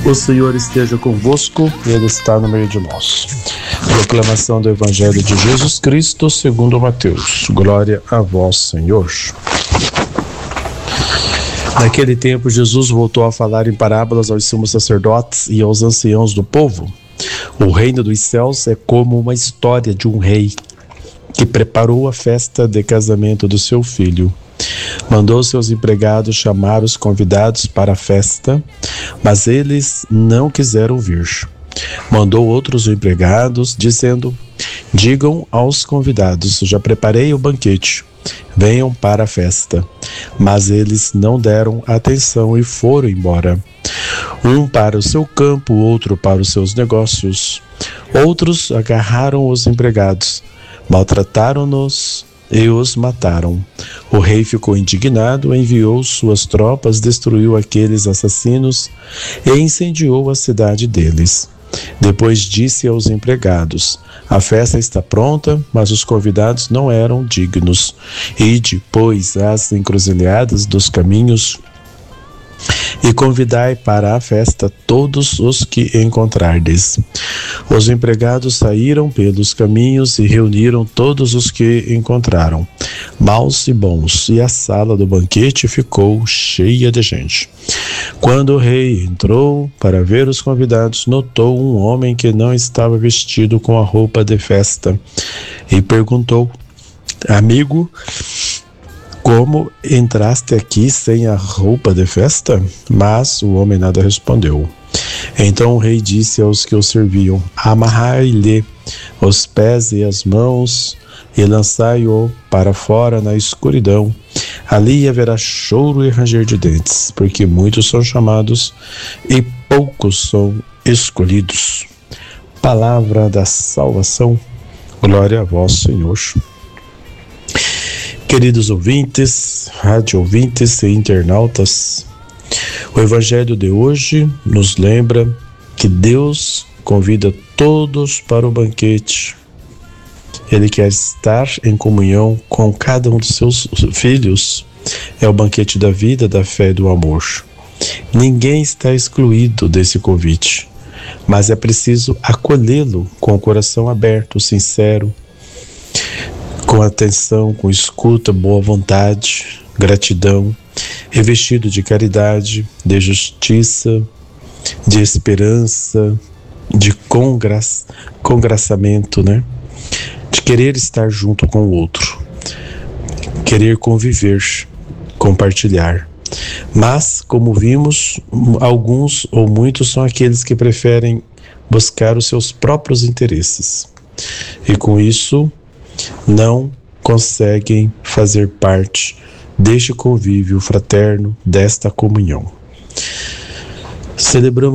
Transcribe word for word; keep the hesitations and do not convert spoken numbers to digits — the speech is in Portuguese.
O Senhor esteja convosco, Ele está no meio de nós. Proclamação do Evangelho de Jesus Cristo segundo Mateus. Glória a vós, Senhor. Naquele tempo, Jesus voltou a falar em parábolas aos sumos sacerdotes e aos anciãos do povo. O reino dos céus é como uma história de um rei que preparou a festa de casamento do seu filho. Mandou seus empregados chamar os convidados para a festa, mas eles não quiseram vir. Mandou outros empregados, dizendo: digam aos convidados, já preparei o banquete, venham para a festa. Mas eles não deram atenção e foram embora. Um para o seu campo, outro para os seus negócios. Outros agarraram os empregados, maltrataram-nos e os mataram. O rei ficou indignado, enviou suas tropas, destruiu aqueles assassinos e incendiou a cidade deles. Depois disse aos empregados: a festa está pronta, mas os convidados não eram dignos. Ide, pois, às encruzilhadas dos caminhos e convidai para a festa todos os que encontrardes. Os empregados saíram pelos caminhos e reuniram todos os que encontraram, maus e bons, e a sala do banquete ficou cheia de gente. Quando o rei entrou para ver os convidados, notou um homem que não estava vestido com a roupa de festa e perguntou: amigo, como entraste aqui sem a roupa de festa? Mas o homem nada respondeu. Então o rei disse aos que o serviam: amarrai-lhe os pés e as mãos e lançai-o para fora na escuridão. Ali haverá choro e ranger de dentes, porque muitos são chamados e poucos são escolhidos. Palavra da salvação. Glória a vós, Senhor. Queridos ouvintes, rádio ouvintes e internautas, o Evangelho de hoje nos lembra que Deus convida todos para o banquete. Ele quer estar em comunhão com cada um dos seus filhos. É o banquete da vida, da fé e do amor. Ninguém está excluído desse convite, mas é preciso acolhê-lo com o coração aberto, sincero, com atenção, com escuta, boa vontade, gratidão, revestido de caridade, de justiça, de esperança, de congra- congraçamento, né? De querer estar junto com o outro, querer conviver, compartilhar. Mas, como vimos, alguns ou muitos são aqueles que preferem buscar os seus próprios interesses. E com isso, não conseguem fazer parte deste convívio fraterno, desta comunhão. Celebramos